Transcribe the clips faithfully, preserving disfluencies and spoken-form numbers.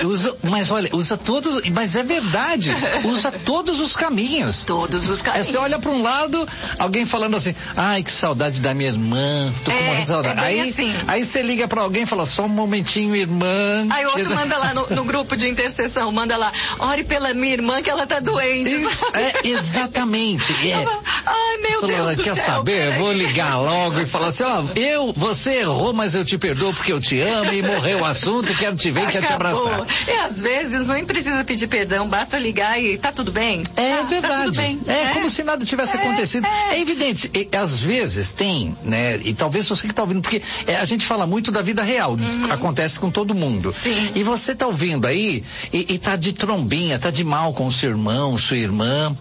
usa, mas olha, usa todos, mas é verdade, usa todos os caminhos. Todos os caminhos. É, você olha para um lado, alguém falando assim, ai, que saudade da minha irmã, tô com É, morrendo de saudade. é bem aí, assim. aí você liga para alguém e fala, só um momentinho, irmã. Aí outro manda lá no, no grupo de intercessão, manda lá, ore pela minha irmã que ela tá doente. Isso, é, exatamente. É. Ai, meu Falou, Deus do quer céu. saber? Eu vou ligar logo e falar assim, ó, eu, você errou, mas eu te perdoo porque eu te amo e morreu o assunto, quero te ver e quero te abraçar. E às vezes não precisa pedir perdão, basta ligar e tá tudo bem? É tá, verdade. Tá tudo bem. É, é como se nada tivesse é, acontecido. É, é evidente, e, às vezes tem, né, e talvez você que tá ouvindo, porque é, a gente fala muito da vida real, uhum. Acontece com todo mundo. Sim. E você tá ouvindo aí e, e tá de trombinha, tá de mal com o seu irmão, sua irmã,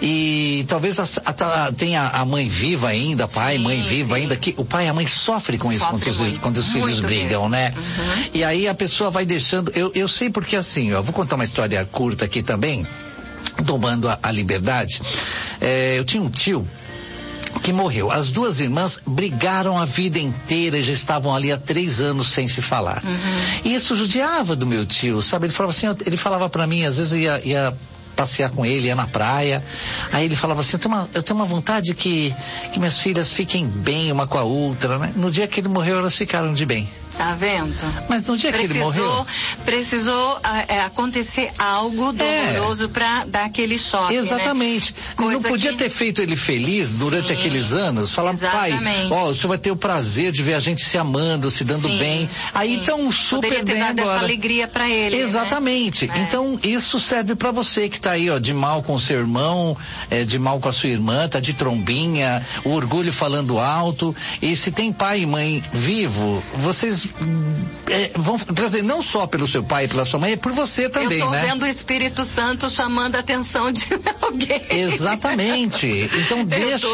e talvez a, a, tenha a mãe viva ainda, pai, sim, mãe viva sim. ainda, que o pai e a mãe sofrem com isso quando os, quando os filhos brigam, mesmo. Né? Uhum. E aí a pessoa vai deixando, eu, eu sei porque assim, eu vou contar uma história curta aqui também, tomando a, a liberdade. É, eu tinha um tio que morreu. As duas irmãs brigaram a vida inteira e já estavam ali há três anos sem se falar. Uhum. E isso judiava do meu tio, sabe? Ele falava assim, ele falava pra mim, às vezes eu ia, ia passear com ele, ia na praia, aí ele falava assim, eu tenho uma, eu tenho uma vontade que, que minhas filhas fiquem bem uma com a outra, né? No dia que ele morreu, elas ficaram de bem. Tá vendo? Mas no dia precisou, que ele morreu... Precisou é, acontecer algo doloroso é. Pra dar aquele choque, exatamente. Né? Não podia que... ter feito ele feliz durante sim. aqueles anos. Falar, pai, ó, o senhor vai ter o prazer de ver a gente se amando, se dando sim, bem. Sim. Aí então super poderia ter bem dado agora. Essa alegria pra ele. Exatamente. Né? Então isso serve pra você que tá aí, ó, de mal com o seu irmão, é, de mal com a sua irmã, tá de trombinha, o orgulho falando alto. E se tem pai e mãe vivo, vocês É, vão trazer não só pelo seu pai e pela sua mãe, é por você também, né? Eu tô né? vendo o Espírito Santo chamando a atenção de alguém. Exatamente. Então deixa,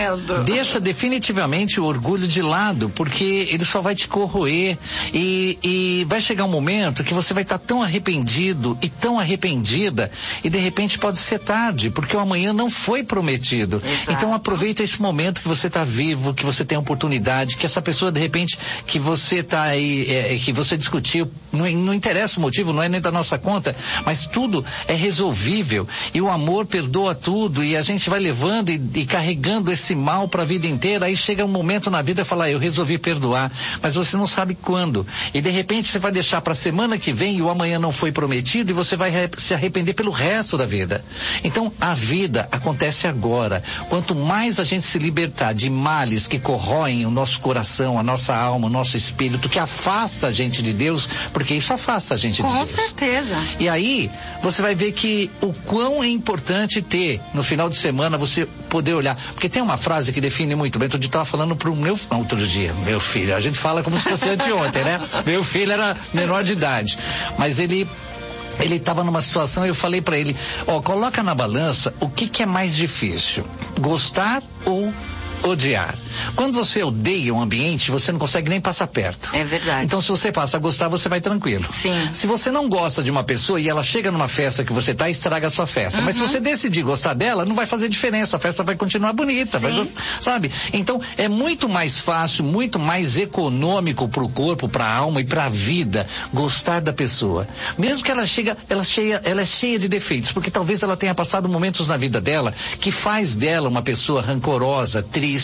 deixa definitivamente o orgulho de lado, porque ele só vai te corroer e, e vai chegar um momento que você vai estar tá tão arrependido e tão arrependida e de repente pode ser tarde, porque o amanhã não foi prometido. Exato. Então aproveita esse momento que você está vivo, que você tem a oportunidade, que essa pessoa de repente que você está aí É, que você discutiu, não, não interessa o motivo, não é nem da nossa conta, mas tudo é resolvível e o amor perdoa tudo e a gente vai levando e, e carregando esse mal para a vida inteira, aí chega um momento na vida e fala, ah, eu resolvi perdoar, mas você não sabe quando, e de repente você vai deixar para a semana que vem e o amanhã não foi prometido e você vai se arrepender pelo resto da vida. Então a vida acontece agora. Quanto mais a gente se libertar de males que corroem o nosso coração, a nossa alma, o nosso espírito, que afasta a gente de Deus, porque isso afasta a gente Com de Deus. Com certeza. E aí, você vai ver que o quão é importante ter, no final de semana, você poder olhar. Porque tem uma frase que define muito bem. Outro dia eu estava falando pro meu, não, outro dia, meu filho, a gente fala como se fosse anteontem, né? Meu filho era menor de idade, mas ele ele estava numa situação e eu falei para ele, ó, coloca na balança o que que é mais difícil, gostar ou odiar. Quando você odeia um ambiente, você não consegue nem passar perto. É verdade. Então, se você passa a gostar, você vai tranquilo. Sim. Se você não gosta de uma pessoa e ela chega numa festa que você tá, estraga a sua festa. Uhum. Mas se você decidir gostar dela, não vai fazer diferença. A festa vai continuar bonita. Vai, sabe? Então, é muito mais fácil, muito mais econômico pro corpo, pra alma e pra vida gostar da pessoa. Mesmo que ela chega, ela, cheia, ela é cheia de defeitos, porque talvez ela tenha passado momentos na vida dela que faz dela uma pessoa rancorosa, triste,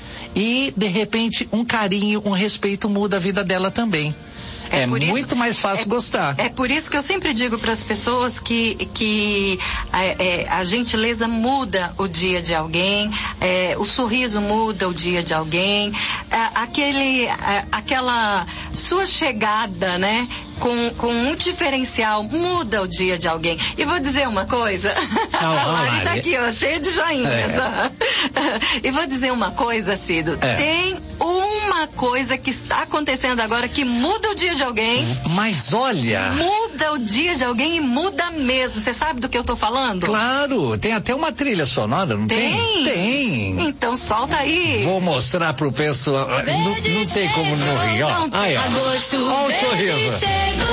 e de repente um carinho, um respeito muda a vida dela também. É, é muito isso, mais fácil é, gostar. É por isso que eu sempre digo para as pessoas que, que é, é, a gentileza muda o dia de alguém, é, o sorriso muda o dia de alguém, é, aquele, é, aquela sua chegada, né? Com, com um diferencial, muda o dia de alguém. E vou dizer uma coisa. Não, a Lari tá aqui, ó, cheia de joinhas. É. E vou dizer uma coisa, Cido. É. Tem uma coisa que está acontecendo agora que muda o dia de alguém. Mas olha. Muda o dia de alguém e muda mesmo. Você sabe do que eu tô falando? Claro, tem até uma trilha sonora, não tem? Tem. Tem. Então solta aí. Vou mostrar pro pessoal. Não, não tem como não rir, ó. Aí, ó. Olha o sorriso.